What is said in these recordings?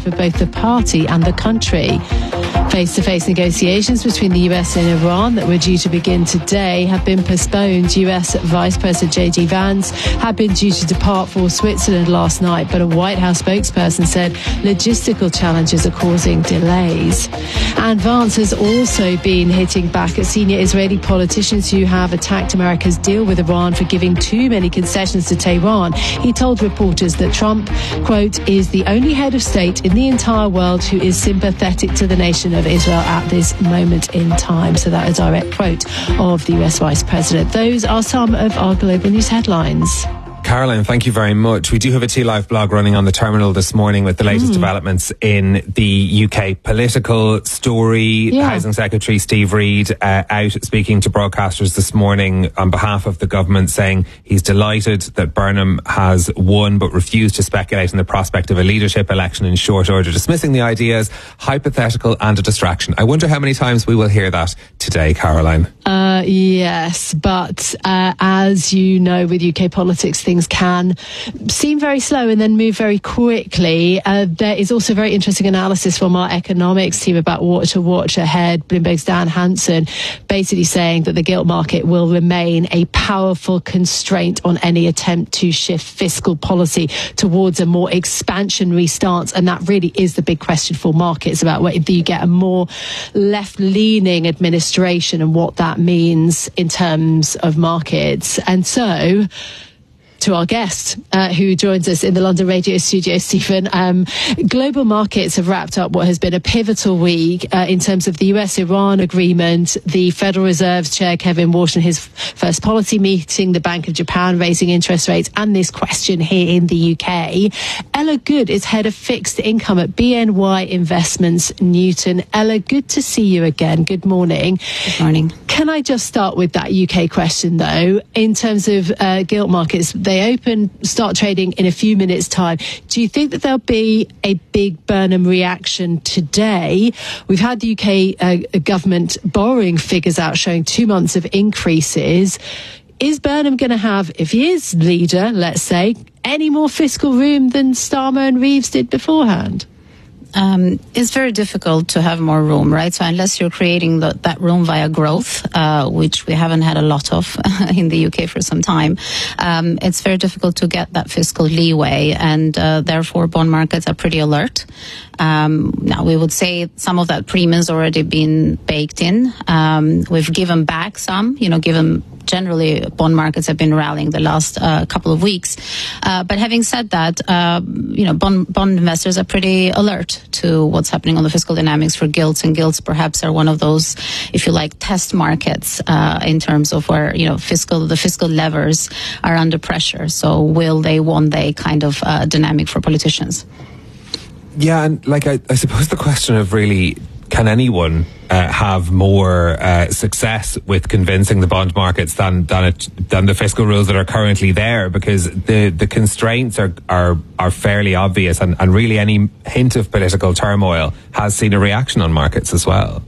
for both the party and the country. Face-to-face negotiations between the US and Iran that were due to begin today have been postponed. US Vice President J.D. Vance had been due to depart for Switzerland last night, but a White House spokesperson said logistical challenges are causing delays. And Vance has also been hitting back at senior Israeli politicians who have attacked America's deal with Iran for giving too many concessions to Tehran. He told reporters that Trump, quote, is the only head of state in the entire world who is sympathetic to the nation of Israel at this moment in time. So that is a direct quote of the US Vice President. Those are some of our global news headlines. Caroline, thank you very much. We do have a T-Live blog running on the terminal this morning with the latest developments in the UK political story. Yeah. Housing Secretary Steve Reid out speaking to broadcasters this morning on behalf of the government, saying he's delighted that Burnham has won but refused to speculate on the prospect of a leadership election in short order, dismissing the idea as hypothetical and a distraction. I wonder how many times we will hear that today, Caroline. Yes, but as you know, with UK politics, things can seem very slow and then move very quickly. There is also very interesting analysis from our economics team about what to watch ahead. Bloomberg's Dan Hansen basically saying that the gilt market will remain a powerful constraint on any attempt to shift fiscal policy towards a more expansionary stance. And that really is the big question for markets, about whether you get a more left-leaning administration and what that means in terms of markets. And so, to our guest who joins us in the London radio studio, Stephen. Global markets have wrapped up what has been a pivotal week in terms of the US-Iran agreement, the Federal Reserve's chair, Kevin Walsh, in his first policy meeting, the Bank of Japan raising interest rates, and this question here in the UK. Ella Good is head of fixed income at BNY Investments Newton. Ella, good to see you again. Good morning. Good morning. Can I just start with that UK question, though? In terms of gilt markets, they start trading in a few minutes' time. Do you think that there'll be a big Burnham reaction today? We've had the UK government borrowing figures out showing 2 months of increases. Is Burnham going to have, if he is leader, let's say, any more fiscal room than Starmer and Reeves did beforehand? It's very difficult to have more room, right? So unless you're creating that room via growth, which we haven't had a lot of in the UK for some time, it's very difficult to get that fiscal leeway, and therefore bond markets are pretty alert. Now, we would say some of that premium has already been baked in. We've given back some, given generally bond markets have been rallying the last couple of weeks. But having said that, bond investors are pretty alert to what's happening on the fiscal dynamics for gilts, and gilts perhaps are one of those, if you like, test markets in terms of where, the fiscal levers are under pressure. So won't they kind of dynamic for politicians? Yeah, and I suppose the question of really, can anyone have more success with convincing the bond markets than the fiscal rules that are currently there? Because the constraints are fairly obvious, and really any hint of political turmoil has seen a reaction on markets as well.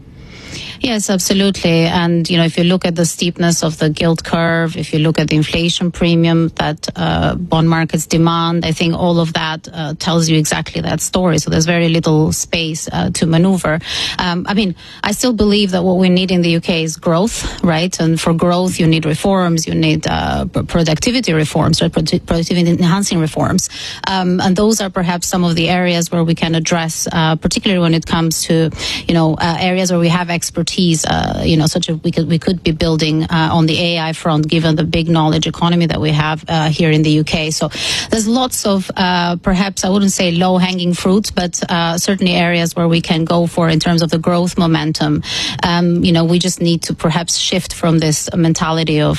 Yes, absolutely. And, if you look at the steepness of the gilt curve, if you look at the inflation premium that bond markets demand, I think all of that tells you exactly that story. So there's very little space to maneuver. I still believe that what we need in the UK is growth, right? And for growth, you need reforms, you need productivity reforms, or productivity enhancing reforms. And those are perhaps some of the areas where we can address, particularly when it comes to, areas where we have expertise, such as we could be building on the AI front, given the big knowledge economy that we have here in the UK. So there's lots of, perhaps I wouldn't say low-hanging fruits, but certainly areas where we can go for in terms of the growth momentum. We just need to perhaps shift from this mentality of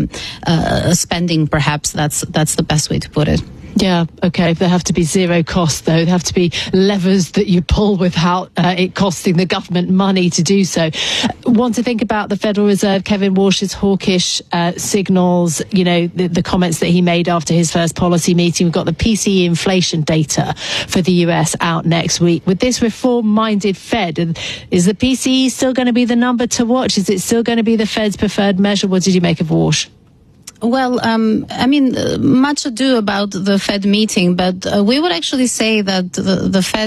spending, perhaps. That's the best way to put it. Yeah, okay. There have to be zero cost, though. There have to be levers that you pull without it costing the government money to do so. Want to think about the Federal Reserve, Kevin Walsh's hawkish signals, the comments that he made after his first policy meeting. We've got the PCE inflation data for the US out next week. With this reform-minded Fed, is the PCE still going to be the number to watch? Is it still going to be the Fed's preferred measure? What did you make of Walsh? Well, much ado about the Fed meeting, but we would actually say that the Fed